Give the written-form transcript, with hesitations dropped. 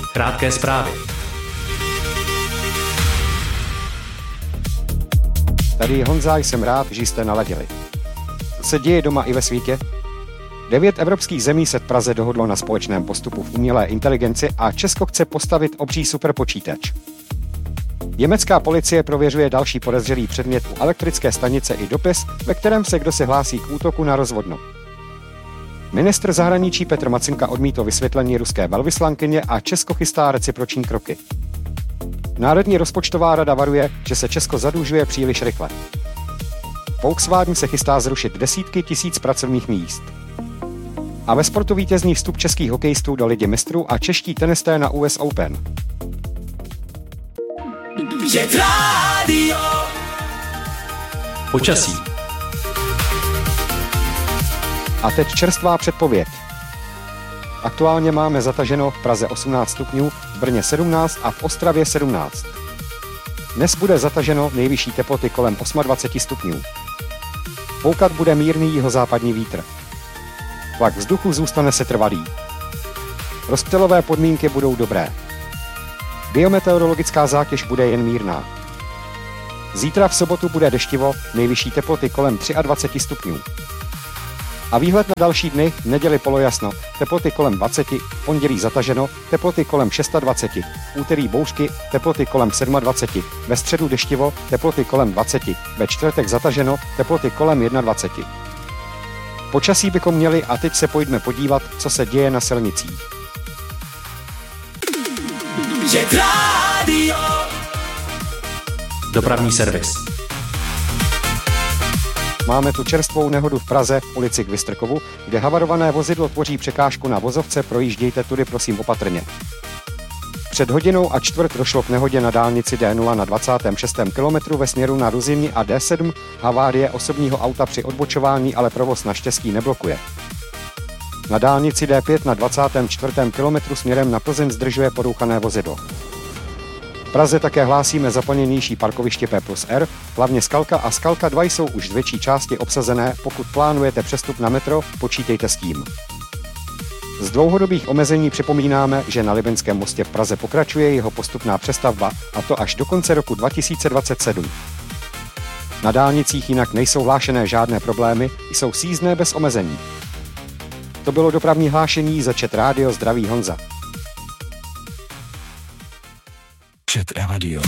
Krátké zprávy. Tady je Honza, jsem rád, že jste naladili. Co se děje doma i ve světě? 9 evropských zemí se v Praze dohodlo na společném postupu v umělé inteligenci a Česko chce postavit obří superpočítač. Německá policie prověřuje další podezřelý předmět u elektrické stanice i dopis, ve kterém se kdo se hlásí k útoku na rozvodnu. Ministr zahraničí Petr Macinka odmítl vysvětlení ruské velvyslankyně a Česko chystá reciproční kroky. Národní rozpočtová rada varuje, že se Česko zadlužuje příliš rychle. Volkswagen se chystá zrušit desítky tisíc pracovních míst. A ve sportu vítězný vstup českých hokejistů do Ligy mistrů a čeští tenisté na US Open. Počasí. A teď čerstvá předpověď. Aktuálně máme zataženo v Praze 18 stupňů, v Brně 17 a v Ostravě 17. Dnes bude zataženo nejvyšší teploty kolem 28 stupňů. Foukat bude mírný jihozápadní vítr. Tlak vzduchu zůstane setrvalý. Rozptylové podmínky budou dobré. Biometeorologická zátěž bude jen mírná. Zítra v sobotu bude deštivo, nejvyšší teploty kolem 23 stupňů. A výhled na další dny, v neděli polojasno, teploty kolem 20, v pondělí zataženo, teploty kolem 26, v úterý bouřky, teploty kolem 27, ve středu deštivo, teploty kolem 20, ve čtvrtek zataženo, teploty kolem 21. Počasí bychom měli a teď se pojďme podívat, co se děje na silnicích. Dopravní servis. Máme tu čerstvou nehodu v Praze v ulici k Vystrkovu, kde havarované vozidlo tvoří překážku na vozovce, projíždějte tudy prosím opatrně. Před hodinou a čtvrt došlo k nehodě na dálnici D0 na 26. kilometru ve směru na Ruzyni a D7, havárie osobního auta při odbočování, ale provoz naštěstí neblokuje. Na dálnici D5 na 24. kilometru směrem na Plzeň zdržuje porouchané vozidlo. V Praze také hlásíme zaplněnější parkoviště P+R, hlavně Skalka a Skalka 2 jsou už z větší části obsazené, pokud plánujete přestup na metro, počítejte s tím. Z dlouhodobých omezení připomínáme, že na Libeňském mostě v Praze pokračuje jeho postupná přestavba, a to až do konce roku 2027. Na dálnicích jinak nejsou hlášené žádné problémy, jsou sjízdné bez omezení. To bylo dopravní hlášení za Chat Radio, zdraví Honza. Chat Radio.